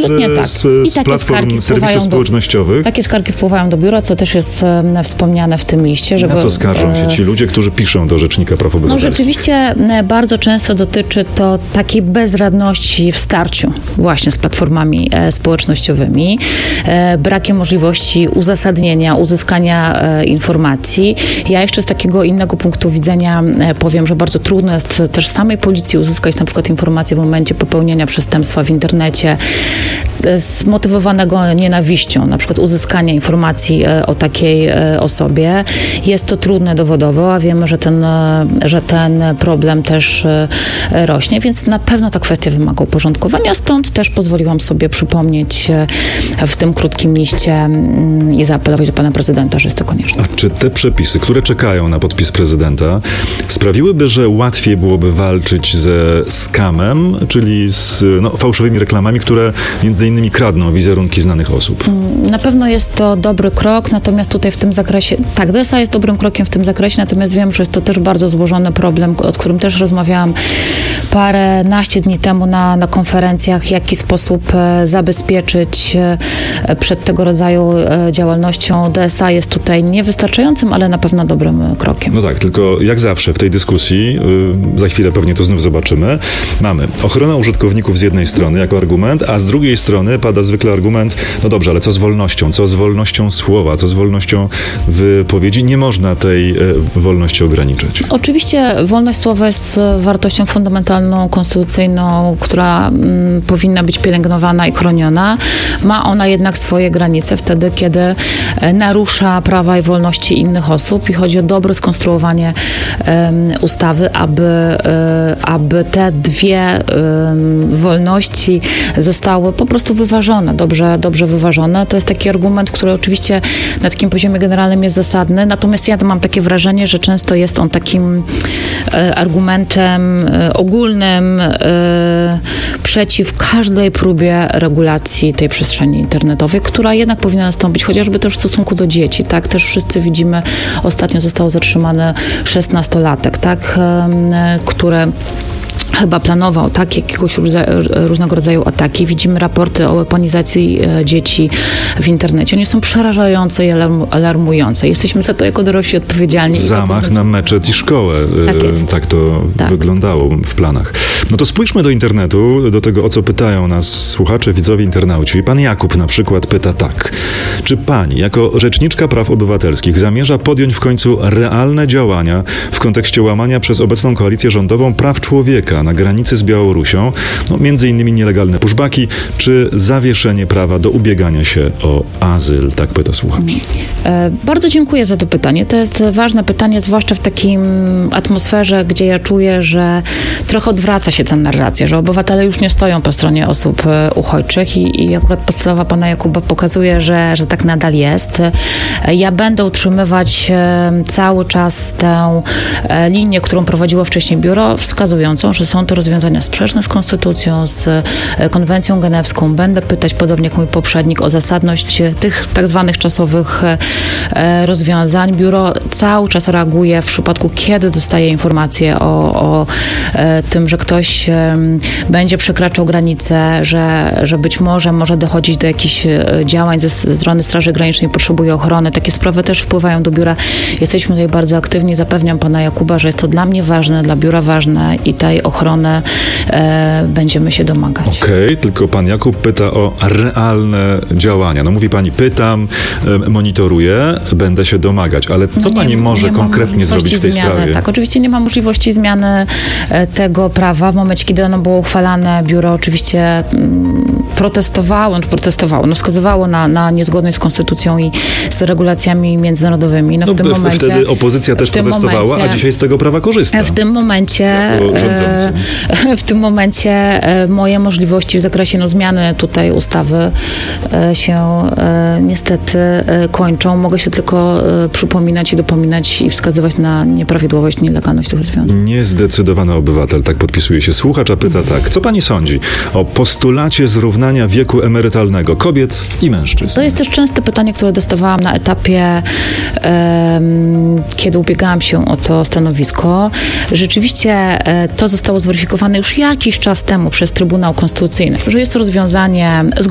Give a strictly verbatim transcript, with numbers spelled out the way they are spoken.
Absolutnie z, tak. z, I z takie platform serwisów społecznościowych. Do, takie skargi wpływają do biura, co też jest e, wspomniane w tym liście. Żeby, na co skarżą się ci ludzie, którzy piszą do Rzecznika Praw Obywatelskich? No rzeczywiście bardzo często dotyczy to takiej bezradności w starciu właśnie z platformami e, społecznościowymi, e, brakiem możliwości uzasadnienia, uzyskania e, informacji. Ja jeszcze z takiego innego punktu widzenia e, powiem, że bardzo trudno jest też samej policji uzyskać na przykład informacje w momencie popełnienia przestępstwa w internecie e, zmotywowanego nienawiścią, na przykład uzyskania informacji e, o takiej e, osobie. Jest to trudne dowodowo, a wiemy, że ten, e, że ten problem też e, rośnie, więc na pewno ta kwestia wymaga uporządkowania, stąd też pozwoliłam sobie przypomnieć w tym krótkim liście i zaapelować do pana prezydenta, że jest to konieczne. A czy te przepisy, które czekają na podpis prezydenta, sprawiłyby, że łatwiej byłoby walczyć ze skamem, czyli z no, fałszywymi reklamami, które między innymi kradną wizerunki znanych osób? Na pewno jest to dobry krok, natomiast tutaj w tym zakresie, tak, D S A jest dobrym krokiem w tym zakresie, natomiast wiem, że jest to też bardzo złożony problem, o którym też rozmawiałam paręnaście dni temu na, na konferencjach, w jaki sposób e, zabezpieczyć e, przed tego rodzaju e, działalnością. D S A jest tutaj niewystarczającym, ale na pewno dobrym krokiem. No tak, tylko jak zawsze w tej dyskusji, y, za chwilę pewnie to znów zobaczymy, mamy ochronę użytkowników z jednej strony jako argument, a z drugiej strony pada zwykle argument, no dobrze, ale co z wolnością? Co z wolnością słowa? Co z wolnością wypowiedzi? Nie można tej y, wolności ograniczyć. Oczywiście wolność słowa jest wartością fundamentalną, konstytucyjną, która mm, powinna być pielęgnowana i chroniona. Ma ona jednak swoje granice wtedy, kiedy e, narusza prawa i wolności innych osób i chodzi o dobre skonstruowanie e, ustawy, aby, e, aby te dwie e, wolności zostały po prostu wyważone, dobrze, dobrze wyważone. To jest taki argument, który oczywiście na takim poziomie generalnym jest zasadny, natomiast ja mam takie wrażenie, że często jest on takim e, argumentem e, ogólnym e, przeciw każdej próbie regulacji tej przestrzeni internetowej, która jednak powinna nastąpić, chociażby też w stosunku do dzieci, tak? Też wszyscy widzimy, ostatnio został zatrzymany szesnastolatek, tak? E, które chyba planował tak, jakiegoś różnego rodzaju ataki. Widzimy raporty o weaponizacji e, dzieci w internecie. One są przerażające i alarm, alarmujące. Jesteśmy za to jako dorośli odpowiedzialni. Zamach na meczet i szkołę. Tak jest. Tak to tak. wyglądało w planach. No to spójrzmy do internetu, do tego, o co pytają nas słuchacze, widzowie, internauci. Pan Jakub na przykład pyta tak. Czy pani, jako rzeczniczka praw obywatelskich, zamierza podjąć w końcu realne działania w kontekście łamania przez obecną koalicję rządową praw człowieka na granicy z Białorusią, no, między innymi nielegalne pushbacki, czy zawieszenie prawa do ubiegania się o azyl? Tak pyta słuchacz. E, bardzo dziękuję za to pytanie. To jest ważne pytanie, zwłaszcza w takim atmosferze, gdzie ja czuję, że trochę odwraca się ta narracja, że obywatele już nie stoją po stronie osób uchodźczych i, i akurat postawa pana Jakuba pokazuje, że, że tak nadal jest. Ja będę utrzymywać cały czas tę linię, którą prowadziło wcześniej biuro, wskazującą, że są to rozwiązania sprzeczne z konstytucją, z konwencją genewską. Będę pytać, podobnie jak mój poprzednik, o zasadność tych tak zwanych czasowych rozwiązań. Biuro cały czas reaguje w przypadku, kiedy dostaje informacje o, o tym, że ktoś będzie przekraczał granicę, że, że być może może dochodzić do jakichś działań ze strony Straży Granicznej, potrzebuje ochrony. Takie sprawy też wpływają do biura. Jesteśmy tutaj bardzo aktywni. Zapewniam pana Jakuba, że jest to dla mnie ważne, dla biura ważne i tej ochrony e, będziemy się domagać. Okej, okay, tylko pan Jakub pyta o realne działania. No mówi pani, pytam, e, monitoruję, będę się domagać, ale co no nie, pani może konkretnie zrobić w tej zmiany. sprawie? Tak, oczywiście nie ma możliwości zmiany e, tego prawa. W momencie, kiedy ono było uchwalane, biuro oczywiście mm, protestowało, czy protestowało, no wskazywało na, na niezgodność z konstytucją i z regulacjami międzynarodowymi. No, w no, tym momencie, wtedy opozycja też protestowała, momencie, a dzisiaj z tego prawa korzysta. W tym momencie w tym momencie moje możliwości w zakresie no, zmiany tutaj ustawy się niestety kończą. Mogę się tylko przypominać i dopominać i wskazywać na nieprawidłowość, nielegalność tych rozwiązań. Niezdecydowany obywatel, tak podpisuje się słuchacz, a pyta tak. Co pani sądzi o postulacie zrównania wieku emerytalnego kobiet i mężczyzn? To jest też częste pytanie, które dostawałam na etapie, um, kiedy ubiegałam się o to stanowisko. Rzeczywiście to zostało zweryfikowane już jakiś czas temu przez Trybunał Konstytucyjny, że jest to rozwiązanie